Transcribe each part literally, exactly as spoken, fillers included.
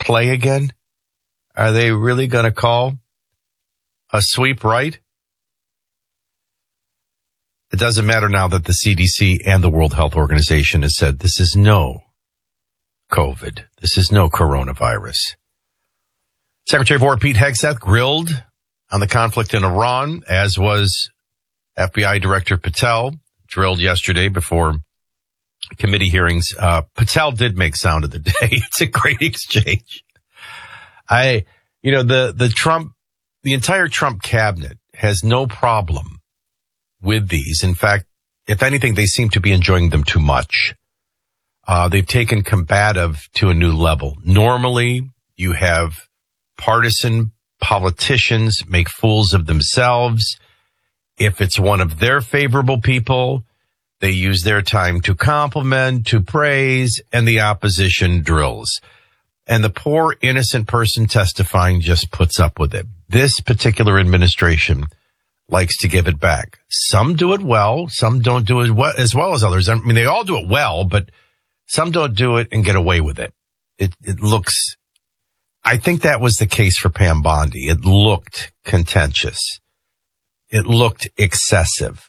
play again? Are they really going to call a sweep right? It doesn't matter now that the C D C and the World Health Organization has said this is no COVID. This is no coronavirus. Secretary of War Pete Hegseth grilled on the conflict in Iran, as was F B I Director Patel, drilled yesterday before committee hearings. Uh, Patel did make sound of the day. It's a great exchange. I, you know, the, the Trump, the entire Trump cabinet has no problem with these. In fact, if anything, they seem to be enjoying them too much. Uh, they've taken combative to a new level. Normally, you have partisan politicians make fools of themselves. If it's one of their favorable people, they use their time to compliment, to praise, and the opposition drills. And the poor innocent person testifying just puts up with it. This particular administration likes to give it back. Some do it well. Some don't do it well, as well as others. I mean, they all do it well, but some don't do it and get away with it. It, it looks, I think that was the case for Pam Bondi. It looked contentious. It looked excessive.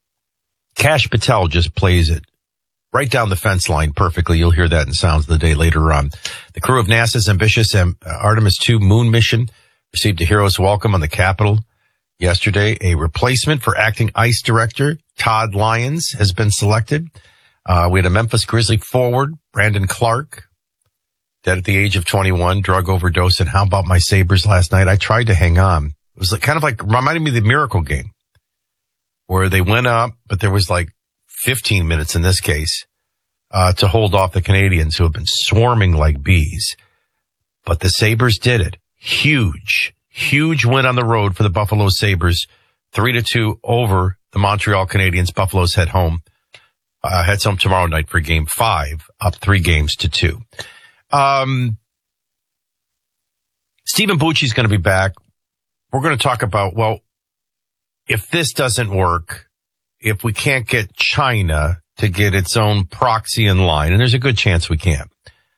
Kash Patel just plays it right down the fence line perfectly. You'll hear that in Sounds of the Day later on. The crew of NASA's ambitious Artemis two moon mission received a hero's welcome on the Capitol yesterday. A replacement for acting ICE director Todd Lyons has been selected. Uh, we had a Memphis Grizzly forward, Brandon Clark, dead at the age of twenty-one, drug overdose. And how about my Sabres last night? I tried to hang on. It was like, kind of like, reminded me of the Miracle game, where they went up, but there was like fifteen minutes in this case, uh, to hold off the Canadians who have been swarming like bees. But the Sabres did it. Huge, huge win on the road for the Buffalo Sabres. Three to two over the Montreal Canadiens. Buffalo's head home, uh, heads home tomorrow night for game five, up three games to two. Um, Stephen Bucci's going to be back. We're going to talk about, well, if this doesn't work, if we can't get China to get its own proxy in line, and there's a good chance we can't,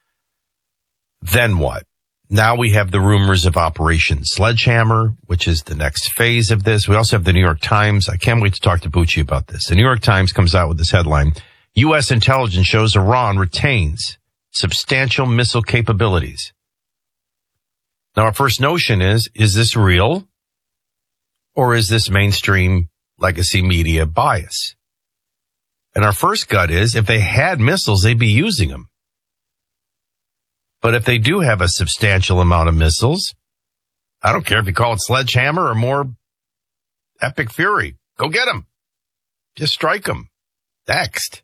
then what? Now we have the rumors of Operation Sledgehammer, which is the next phase of this. We also have the New York Times. I can't wait to talk to Bucci about this. The New York Times comes out with this headline: U S intelligence shows Iran retains substantial missile capabilities. Now, our first notion is, is this real? Or is this mainstream legacy media bias? And our first gut is, if they had missiles, they'd be using them. But if they do have a substantial amount of missiles, I don't care if you call it Sledgehammer or more Epic Fury. Go get them. Just strike them. Next.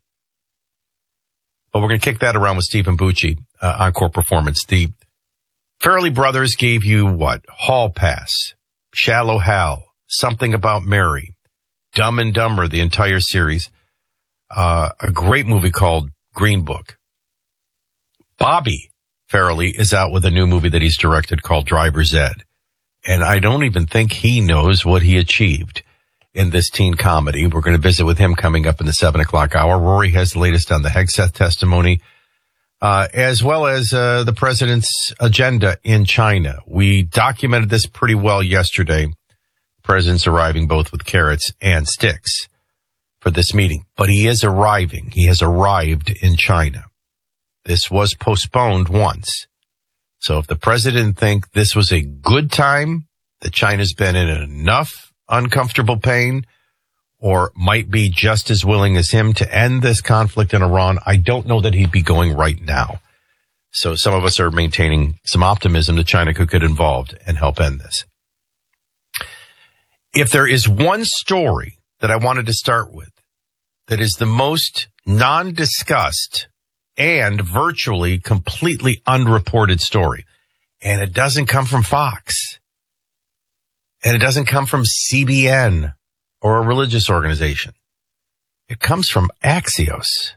But we're going to kick that around with Stephen Bucci, uh, Encore Performance. The Farrelly brothers gave you what? Hall Pass, Shallow Hal, Something About Mary, Dumb and Dumber, the entire series, uh, a great movie called Green Book. Bobby Farrelly is out with a new movie that he's directed called Driver's Ed. And I don't even think he knows what he achieved in this teen comedy. We're going to visit with him coming up in the seven o'clock hour. Rory has the latest on the Hegseth testimony, uh, as well as uh, the president's agenda in China. We documented this pretty well yesterday. The president's arriving both with carrots and sticks for this meeting. But he is arriving. He has arrived in China. This was postponed once. So if the president think this was a good time, that China's been in enough uncomfortable pain, or might be just as willing as him to end this conflict in Iran, I don't know that he'd be going right now. So some of us are maintaining some optimism that China could get involved and help end this. If there is one story that I wanted to start with that is the most non-discussed and virtually completely unreported story, and it doesn't come from Fox, and it doesn't come from C B N or a religious organization. It comes from Axios.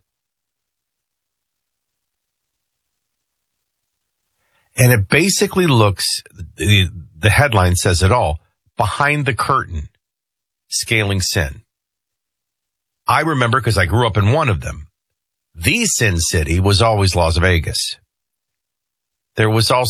And it basically looks, the, the headline says it all, Behind the Curtain, Scaling Sin. I remember, because I grew up in one of them, the Sin City was always Las Vegas. There was also